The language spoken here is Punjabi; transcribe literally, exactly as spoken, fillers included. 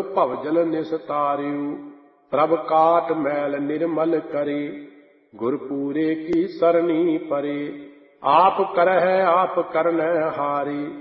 ਭਵਜਲ ਨਿਸਤਾਰਿਉ। ਪ੍ਰਭ ਕਾਟ ਮੈਲ ਨਿਰਮਲ ਕਰੇ, ਗੁਰਪੂਰੇ ਕੀ ਸਰਣੀ ਪਰੇ। ਆਪ ਕਰਹਿ ਆਪ ਕਰਨੈ ਹਾਰੇ,